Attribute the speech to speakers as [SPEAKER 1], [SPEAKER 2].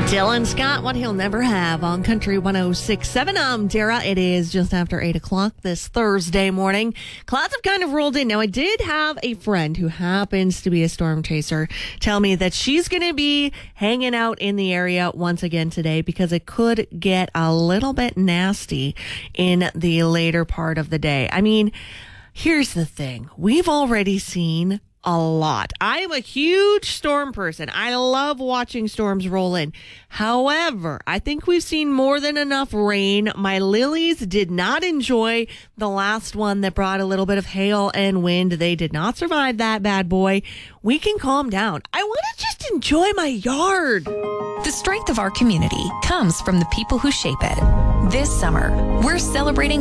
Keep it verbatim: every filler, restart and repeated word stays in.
[SPEAKER 1] Dylan Scott, What He'll Never Have on Country one oh six point seven. I'm Dara. It is just after eight o'clock this Thursday morning. Clouds have kind of rolled in. Now, I did have a friend who happens to be a storm chaser tell me that she's going to be hanging out in the area once again today because it could get a little bit nasty in the later part of the day. I mean, here's the thing. We've already seen a lot. I am a huge storm person. I love watching storms roll in. However, I think we've seen more than enough rain. My lilies did not enjoy the last one that brought a little bit of hail and wind. They did not survive that bad boy. We can calm down. I want to just enjoy my yard.
[SPEAKER 2] The strength of our community comes from the people who shape it. This summer, we're celebrating